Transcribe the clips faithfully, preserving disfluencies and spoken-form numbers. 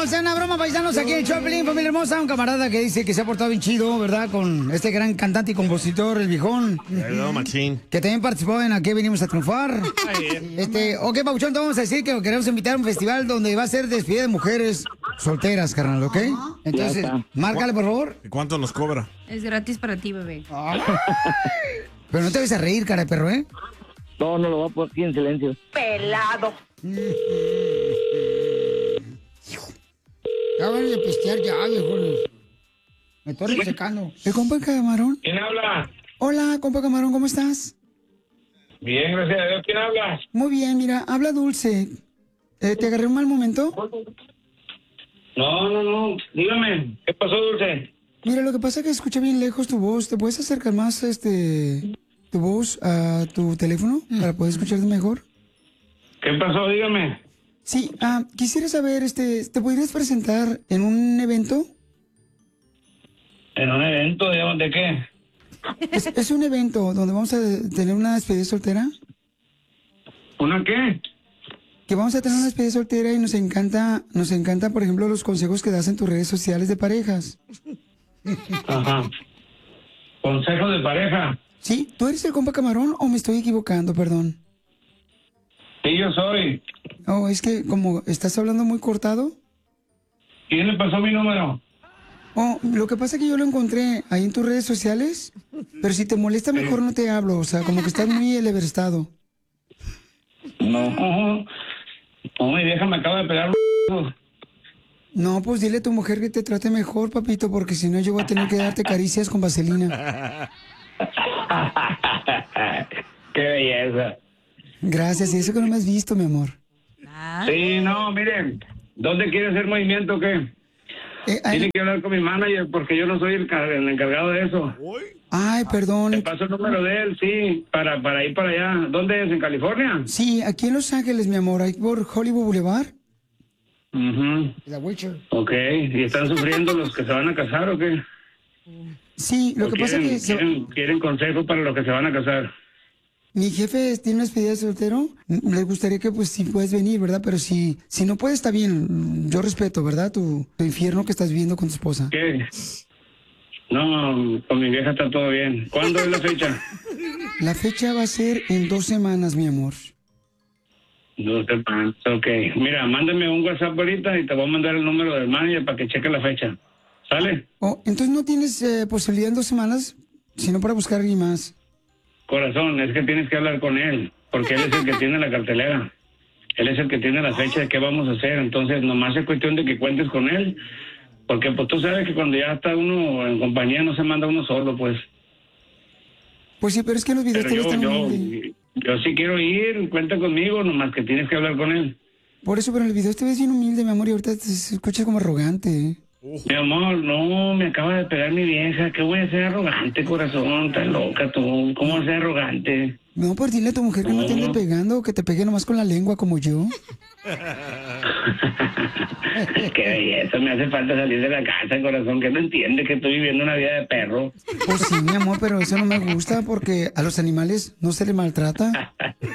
Vamos a hacer una broma, paisanos, aquí en Choplin, familia hermosa. Un camarada que dice que se ha portado bien chido, ¿verdad? Con este gran cantante y compositor, el viejón. Ayudó, machín. Que también participó en Aquí Venimos a Triunfar. Este, ok, Pauchón, te vamos a decir que queremos invitar a un festival donde va a ser despedida de mujeres solteras, carnal, ¿ok? Entonces, márcale, por favor. ¿Y cuánto nos cobra? Es gratis para ti, bebé. Pero no te vayas a reír, cara de perro, ¿eh? No, no lo voy a poner aquí en silencio. Pelado. Ya van a pistear ya, viejones. Me estoy secando. ¿El compa Camarón? ¿Quién habla? Hola, compa Camarón, ¿cómo estás? Bien, gracias a Dios. ¿Quién habla? Muy bien, mira, habla Dulce. Eh, ¿Te agarré un mal momento? No, no, no. Dígame, ¿qué pasó, Dulce? Mira, lo que pasa es que escuché bien lejos tu voz. ¿Te puedes acercar más este tu voz a tu teléfono para poder escucharte mejor? ¿Qué pasó? Dígame. Sí, ah, quisiera saber, este, ¿te podrías presentar en un evento? ¿En un evento? ¿De, de qué? Es, es un evento donde vamos a tener una despedida soltera. ¿Una qué? Que vamos a tener una despedida soltera y nos encanta, nos encanta, por ejemplo, los consejos que das en tus redes sociales de parejas. Ajá. ¿Consejos de pareja? Sí, ¿tú eres el compa Camarón o me estoy equivocando, perdón? Sí, yo soy. Oh, es que como estás hablando muy cortado. ¿Quién le pasó mi número? Oh, lo que pasa es que yo lo encontré ahí en tus redes sociales, pero si te molesta mejor no te hablo, o sea, como que estás muy eleverstado. No, no, mi vieja me acaba de pegar un... No, pues dile a tu mujer que te trate mejor, papito, porque si no yo voy a tener que darte caricias con vaselina. ¡Qué belleza! Gracias, y eso que no me has visto, mi amor. Sí, no, miren, ¿dónde quiere hacer movimiento o qué? Eh, ay, Tiene que hablar con mi manager porque yo no soy el, car- el encargado de eso. ay, perdón. Le paso el número de él, sí, para, para ir para allá. ¿Dónde es? ¿En California? Sí, aquí en Los Ángeles, mi amor, ahí por Hollywood Boulevard. Mhm. La Witcher. Ok, ¿y están sufriendo los que se van a casar o qué? Sí, lo ¿O que pasa quieren, es que se- quieren, quieren consejo para los que se van a casar? mi jefe tiene una despedida de soltero. Le gustaría que, pues, si puedes venir, ¿verdad? Pero si, si no puedes, está bien. Yo respeto, ¿verdad? Tu, tu infierno que estás viviendo con tu esposa. ¿Qué? No, con mi vieja está todo bien. ¿Cuándo es la fecha? La fecha va a ser en dos semanas, mi amor. Dos semanas. Ok, mira, mándame un WhatsApp ahorita y te voy a mandar el número del manager para que cheque la fecha. ¿Sale? Oh, entonces no tienes eh, posibilidad en dos semanas, sino para buscar a alguien más. Corazón, es que tienes que hablar con él, porque él es el que tiene la cartelera. Él es el que tiene la fecha de qué vamos a hacer. Entonces, nomás es cuestión de que cuentes con él, porque pues tú sabes que cuando ya está uno en compañía no se manda uno solo, pues. Pues sí, pero es que los videos Pero te yo, están yo, humilde. yo sí quiero ir, cuenta conmigo, nomás que tienes que hablar con él. Por eso, pero en el video te ves bien humilde, mi amor, y ahorita te escuchas como arrogante. ¿eh? Mi amor, no, me acaba de pegar mi vieja. ¿Qué voy a ser arrogante, corazón? Estás loca tú. ¿Cómo vas a ser arrogante? No, pues dile a tu mujer que no te ande pegando, o que te pegue nomás con la lengua como yo. Qué belleza, me hace falta salir de la casa, corazón, que no entiende que estoy viviendo una vida de perro. Pues sí, mi amor, pero eso no me gusta porque a los animales no se les maltrata.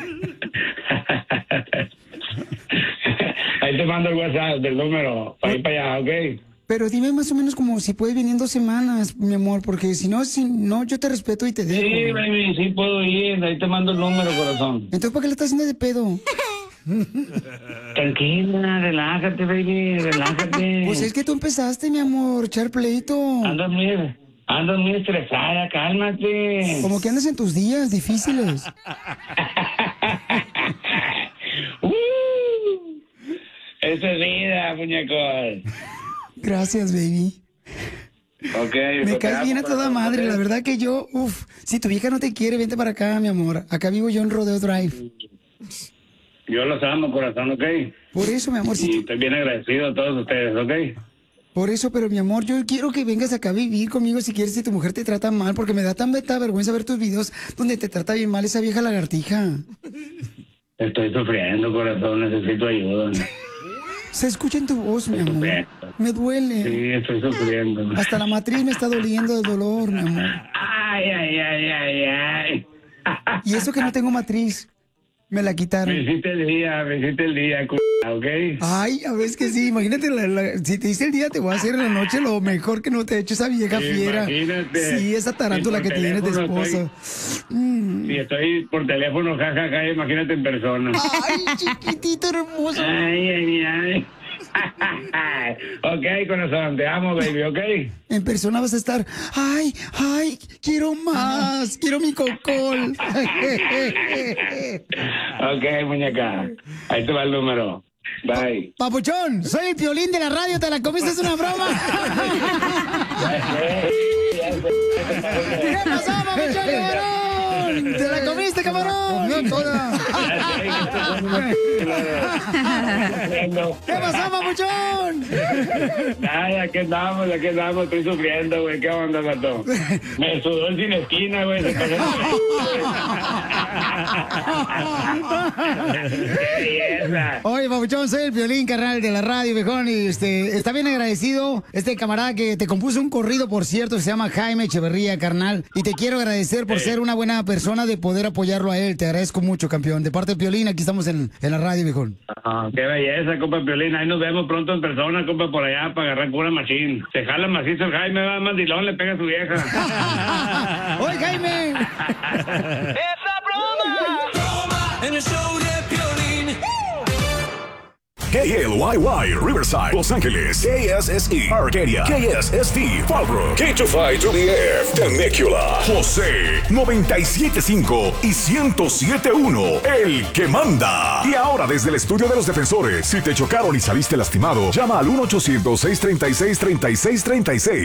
Ahí te mando el WhatsApp del número, para ir para allá, ¿ok? Pero dime más o menos como si puedes venir en dos semanas, mi amor, porque si no, si no, yo te respeto y te dejo. Sí, baby, sí puedo ir, ahí te mando el número, corazón. Entonces, ¿para qué le estás haciendo de pedo? Tranquila, relájate, baby, relájate. Pues es que tú empezaste, mi amor, echar pleito. Andas muy, andas muy estresada, cálmate. Como que andas en tus días difíciles. uh, Eso es vida, muñecos. Gracias, baby. Okay, Me pues, caes bien a pues, toda pues, madre, pues. la verdad que yo, uff, si tu vieja no te quiere, vente para acá, mi amor. Acá vivo yo en Rodeo Drive. Yo los amo, corazón, ¿ok? Por eso, mi amor, si Y tú- estoy bien agradecido a todos ustedes, ¿ok? por eso, pero mi amor, yo quiero que vengas acá a vivir conmigo si quieres, si tu mujer te trata mal, porque me da tan beta vergüenza ver tus videos donde te trata bien mal esa vieja lagartija. Estoy sufriendo, corazón, necesito ayuda. Se escucha en tu voz, mi amor. Me duele. Sí, estoy sufriendo. Hasta la matriz me está doliendo del dolor, mi amor. Ay, ay, ay, ay, ay. Y eso que no tengo matriz. Me la quitaron. Me hiciste el día, me hiciste el día, c***, ¿ok? Ay, a ver que sí, imagínate, la, la, si te hice el día, te voy a hacer en la noche lo mejor que no te ha hecho esa vieja fiera. Imagínate. Sí, esa tarántula que tienes de esposa. Estoy, mm. Si estoy por teléfono, jajaja, ja, ja, imagínate en persona. Ay, chiquitito hermoso. Ay, ay, ay. Ok, corazón, te amo, baby, ok. En persona vas a estar, ay, ay, quiero más, quiero mi cocol. Ok, muñeca, ahí te va el número. Bye. Papuchón, soy el Piolín de la radio, ¿te la comiste? ¿Es una broma? ¿Qué pasó, Papuchón, cabrón? ¿Te la comiste, cabrón? No, toda. ¿Qué pasó, Papuchón? Ay, aquí andamos, aquí andamos, estoy sufriendo, güey. ¿Qué onda, gato? Me sudó el sin esquina, güey. Se pasó. Oye, Papuchón, soy el Piolín, carnal, de la radio, viejón, y este, está bien agradecido este camarada que te compuso un corrido, por cierto, que se llama Jaime Echeverría, carnal, y te quiero agradecer por sí. ser una buena persona de poder apoyarlo a él. Te agradezco mucho, campeón. De parte de Piolín, aquí estamos en, en la radio, viejón. Ah, qué belleza, compa Piolín. Ahí nos vemos pronto en persona, compa, por allá, para agarrar cura machín. Se jala macizo el Jaime, va, mandilón, le pega a su vieja. ¡Oye, Jaime! ¡Esa broma! ¡Broma! En el show de Piolín. K L Y Y, Riverside, Los Ángeles. K S S E, Arcadia. K S S T, Fallbrook. K two five to the F, Temecula. José, noventa y siete punto cinco y ciento siete punto uno, el que manda. Y ahora desde el estudio de los defensores, si te chocaron y saliste lastimado, llama al uno ochocientos, seiscientos treinta y seis, treinta y seis treinta y seis.